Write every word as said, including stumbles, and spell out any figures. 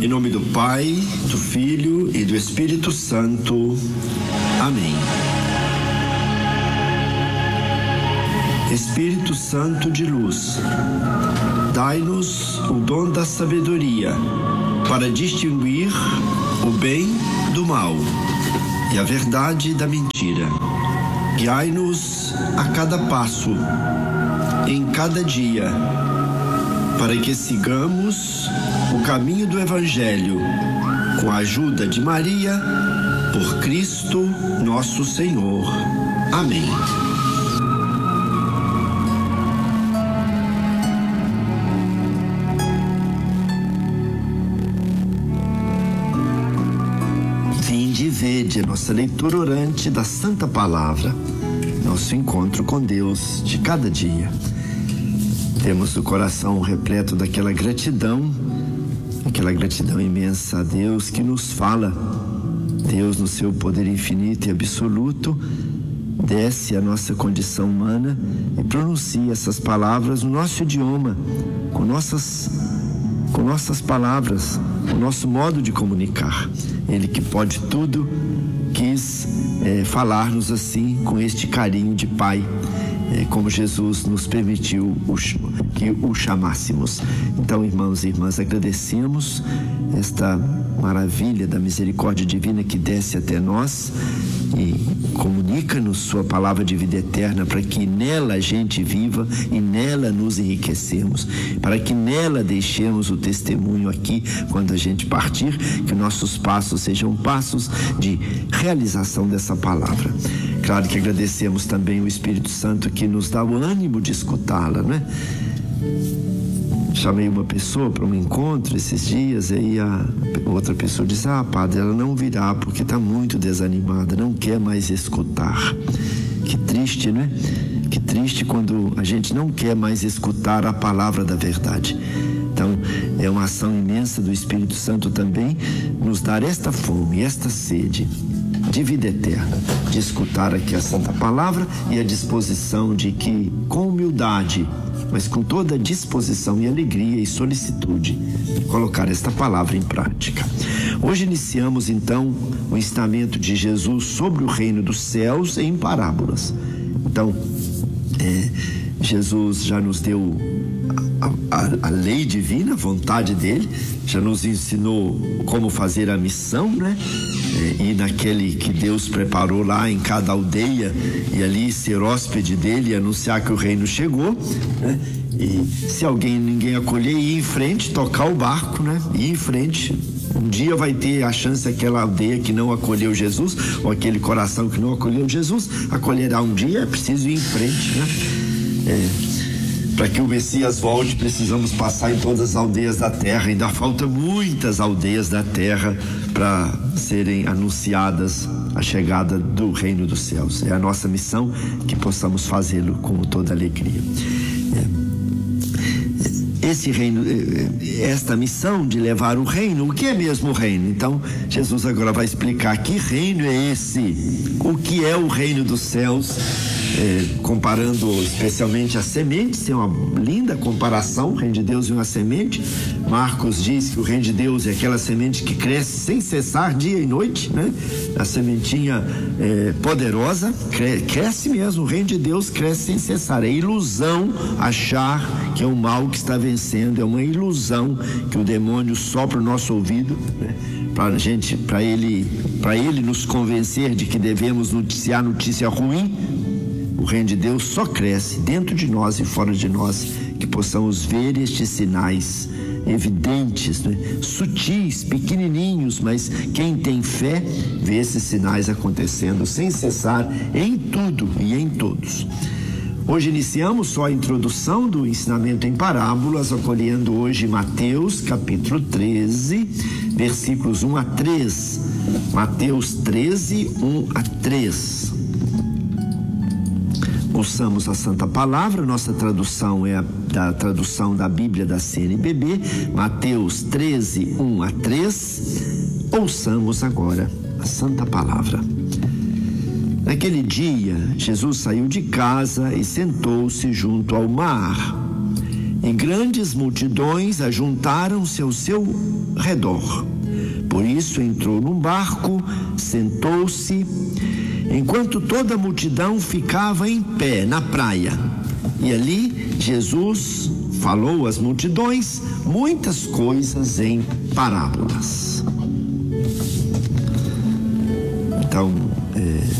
Em nome do Pai, do Filho e do Espírito Santo. Amém. Espírito Santo de luz, dai-nos o dom da sabedoria para distinguir o bem do mal e a verdade da mentira. Guiai-nos a cada passo, em cada dia, para que sigamos o caminho do Evangelho, com a ajuda de Maria, por Cristo nosso Senhor. Amém. Vinde e vede a nossa leitura orante da Santa Palavra, nosso encontro com Deus de cada dia. Temos o coração repleto daquela gratidão, aquela gratidão imensa a Deus que nos fala. Deus, no seu poder infinito e absoluto, desce a nossa condição humana e pronuncia essas palavras no nosso idioma, com nossas, com nossas palavras, o nosso modo de comunicar. Ele que pode tudo, quis é, falar-nos assim, com este carinho de Pai, é, como Jesus nos permitiu o, que o chamássemos. Então, irmãos e irmãs, agradecemos esta maravilha da misericórdia divina que desce até nós e comunica-nos sua palavra de vida eterna, para que nela a gente viva e nela nos enriquecemos, para que nela deixemos o testemunho aqui quando a gente partir, que nossos passos sejam passos de realização dessa palavra. Claro que agradecemos também o Espírito Santo que nos dá o ânimo de escutá-la, né? Chamei uma pessoa para um encontro esses dias, e aí a outra pessoa disse: ah, padre, ela não virá porque está muito desanimada, não quer mais escutar. Que triste, né? Que triste quando a gente não quer mais escutar a palavra da verdade. Então, é uma ação imensa do Espírito Santo também nos dar esta fome, esta sede de vida eterna, de escutar aqui a Santa Palavra e a disposição de que, com humildade, mas com toda a disposição e alegria e solicitude, colocar esta palavra em prática. Hoje iniciamos então o ensinamento de Jesus sobre o reino dos céus em parábolas. Então, é, Jesus já nos deu a, a, a lei divina, a vontade dele, já nos ensinou como fazer a missão, né? É, e naquele que Deus preparou lá em cada aldeia, e ali ser hóspede dele e anunciar que o reino chegou, né? E se alguém, ninguém acolher, ir em frente, tocar o barco, né? Ir em frente. Um dia vai ter a chance aquela aldeia que não acolheu Jesus, ou aquele coração que não acolheu Jesus, acolherá um dia. É preciso ir em frente, né? É, para que o Messias volte, precisamos passar em todas as aldeias da terra. Ainda falta muitas aldeias da terra para serem anunciadas a chegada do reino dos céus. É a nossa missão, que possamos fazê-lo com toda alegria. É. Esse reino, esta missão de levar o reino, o que é mesmo o reino? Então, Jesus agora vai explicar que reino é esse, o que é o reino dos céus, é, comparando especialmente as sementes. Tem uma linda comparação, o reino de Deus e uma semente. Marcos diz que o reino de Deus é aquela semente que cresce sem cessar, dia e noite, né? A sementinha é, poderosa, cresce mesmo, o reino de Deus cresce sem cessar. É ilusão achar que é o mal que está vencendo, é uma ilusão que o demônio sopra o nosso ouvido, né? Para gente, para ele, para ele nos convencer de que devemos noticiar notícia ruim. O reino de Deus só cresce dentro de nós e fora de nós, que possamos ver estes sinais evidentes, né? Sutis, pequenininhos, mas quem tem fé vê esses sinais acontecendo sem cessar em tudo e em todos. Hoje iniciamos só a introdução do ensinamento em parábolas, acolhendo hoje Mateus capítulo treze, versículos um a três. Mateus treze, um a três. Ouçamos a Santa Palavra. Nossa tradução é a da tradução da Bíblia da C N B B, Mateus treze, um a três. Ouçamos agora a Santa Palavra. Naquele dia, Jesus saiu de casa e sentou-se junto ao mar. e grandes multidões ajuntaram-se ao seu redor. Por isso entrou num barco, sentou-se, enquanto toda a multidão ficava em pé na praia. E ali Jesus falou às multidões muitas coisas em parábolas. Então, é,